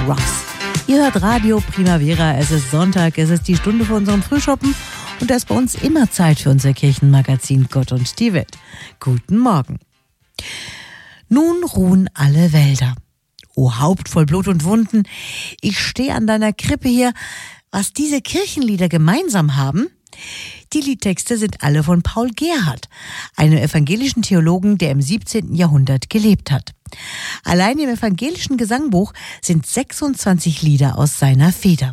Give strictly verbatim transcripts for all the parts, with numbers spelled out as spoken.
Ross. Ihr hört Radio Primavera, es ist Sonntag, es ist die Stunde für unseren Frühschoppen und da ist bei uns immer Zeit für unser Kirchenmagazin Gott und die Welt. Guten Morgen. Nun ruhen alle Wälder. O Haupt voll Blut und Wunden, ich stehe an deiner Krippe hier. Was diese Kirchenlieder gemeinsam haben? Die Liedtexte sind alle von Paul Gerhardt, einem evangelischen Theologen, der im siebzehnten Jahrhundert gelebt hat. Allein im evangelischen Gesangbuch sind sechsundzwanzig Lieder aus seiner Feder.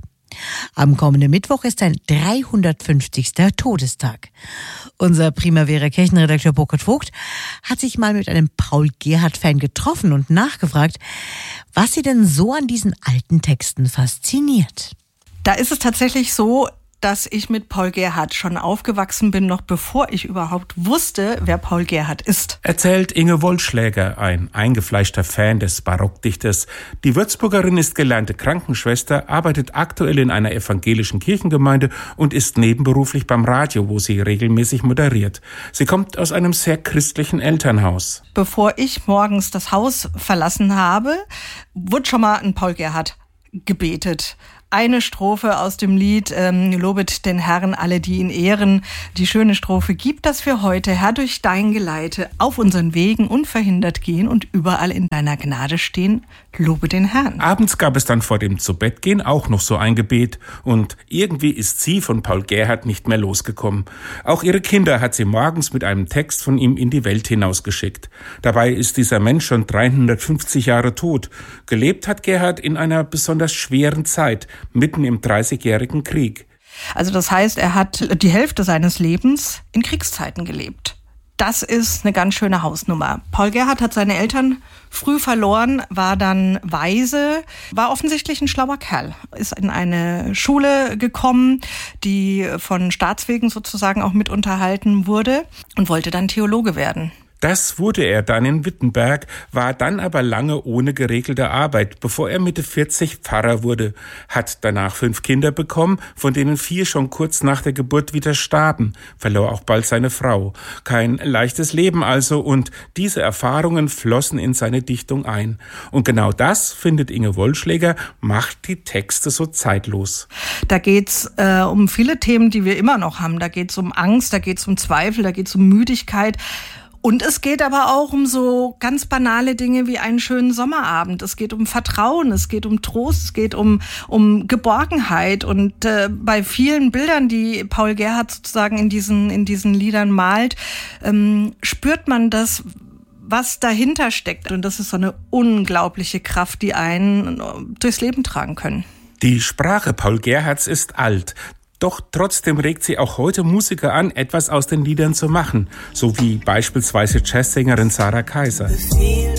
Am kommenden Mittwoch ist sein dreihundertfünfzigster Todestag. Unser Primavera-Kirchenredakteur Burkhard Vogt hat sich mal mit einem Paul Gerhardt-Fan getroffen und nachgefragt, was sie denn so an diesen alten Texten fasziniert. Da ist es tatsächlich so, dass ich mit Paul Gerhardt schon aufgewachsen bin, noch bevor ich überhaupt wusste, wer Paul Gerhardt ist. Erzählt Inge Wollschläger, ein eingefleischter Fan des Barockdichters. Die Würzburgerin ist gelernte Krankenschwester, arbeitet aktuell in einer evangelischen Kirchengemeinde und ist nebenberuflich beim Radio, wo sie regelmäßig moderiert. Sie kommt aus einem sehr christlichen Elternhaus. Bevor ich morgens das Haus verlassen habe, wurde schon mal ein Paul Gerhardt gebetet. Eine Strophe aus dem Lied ähm, Lobet den Herrn, alle, die ihn ehren. Die schöne Strophe: Gib, dass wir heute, Herr, durch dein Geleite auf unseren Wegen unverhindert gehen und überall in deiner Gnade stehen. Lobe den Herrn. Abends gab es dann vor dem Zubettgehen auch noch so ein Gebet und irgendwie ist sie von Paul Gerhardt nicht mehr losgekommen. Auch ihre Kinder hat sie morgens mit einem Text von ihm in die Welt hinausgeschickt. Dabei ist dieser Mensch schon dreihundertfünfzig Jahre tot. Gelebt hat Gerhardt in einer besonders schweren Zeit, mitten im Dreißigjährigen Krieg. Also das heißt, er hat die Hälfte seines Lebens in Kriegszeiten gelebt. Das ist eine ganz schöne Hausnummer. Paul Gerhardt hat seine Eltern früh verloren, war dann Waise, war offensichtlich ein schlauer Kerl, ist in eine Schule gekommen, die von Staatswegen sozusagen auch mit unterhalten wurde und wollte dann Theologe werden. Das wurde er dann in Wittenberg, war dann aber lange ohne geregelte Arbeit, bevor er Mitte vierzig Pfarrer wurde, hat danach fünf Kinder bekommen, von denen vier schon kurz nach der Geburt wieder starben, verlor auch bald seine Frau. Kein leichtes Leben also, und diese Erfahrungen flossen in seine Dichtung ein. Und genau das, findet Inge Wollschläger, macht die Texte so zeitlos. Da geht's äh, um viele Themen, die wir immer noch haben. Da geht's um Angst, da geht's um Zweifel, da geht's um Müdigkeit. Und es geht aber auch um so ganz banale Dinge wie einen schönen Sommerabend. Es geht um Vertrauen, es geht um Trost, es geht um, um Geborgenheit. Und äh, bei vielen Bildern, die Paul Gerhardt sozusagen in diesen, in diesen Liedern malt, ähm, spürt man das, was dahinter steckt. Und das ist so eine unglaubliche Kraft, die einen durchs Leben tragen können. Die Sprache Paul Gerhardts ist alt. Doch trotzdem regt sie auch heute Musiker an, etwas aus den Liedern zu machen, so wie beispielsweise Jazzsängerin Sarah Kaiser.